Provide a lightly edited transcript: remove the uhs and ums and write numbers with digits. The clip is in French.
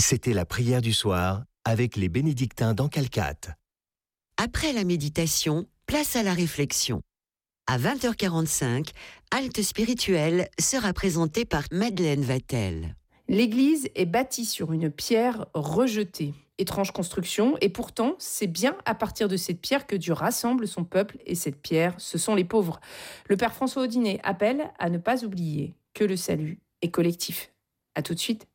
C'était la prière du soir avec les bénédictins d'Encalcate. Après la méditation, place à la réflexion. À 20h45, Halte spirituelle sera présentée par Madeleine Vatel. L'église est bâtie sur une pierre rejetée. Étrange construction, et pourtant, c'est bien à partir de cette pierre que Dieu rassemble son peuple, et cette pierre, ce sont les pauvres. Le Père François Audinet appelle à ne pas oublier que le salut est collectif. À tout de suite.